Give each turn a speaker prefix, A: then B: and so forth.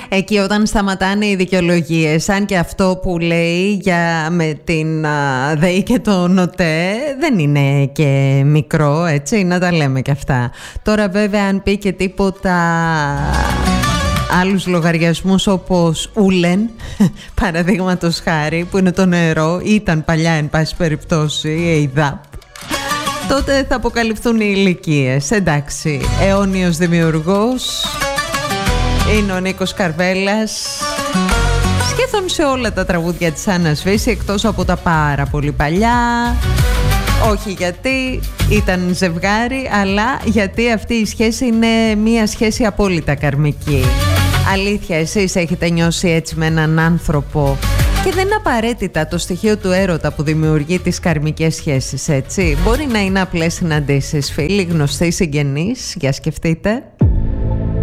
A: Εκεί όταν σταματάνε οι δικαιολογίες, αν και αυτό που λέει με την ΔΕΗ και το ΝΟΤΕ δεν είναι και μικρό, έτσι, να τα λέμε και αυτά. Τώρα βέβαια αν πει και τίποτα άλλους λογαριασμούς όπως ούλεν, παραδείγματος χάρη, που είναι το νερό, ήταν παλιά εν πάση περιπτώσει η ΕΙΔΑΠ, τότε θα αποκαλυφθούν οι ηλικίες. Εντάξει, αιώνιος δημιουργός είναι ο Νίκος Καρβέλας, σχεδόν σε όλα τα τραγούδια της Άννας Βύση, εκτός από τα πάρα πολύ παλιά. Όχι γιατί ήταν ζευγάρι, αλλά γιατί αυτή η σχέση είναι μια σχέση απόλυτα καρμική. Αλήθεια, εσείς έχετε νιώσει έτσι με έναν άνθρωπο? Και δεν είναι απαραίτητα το στοιχείο του έρωτα που δημιουργεί τις καρμικές σχέσεις, έτσι. Μπορεί να είναι απλές συναντήσεις, φίλοι, γνωστοί, συγγενείς, για σκεφτείτε.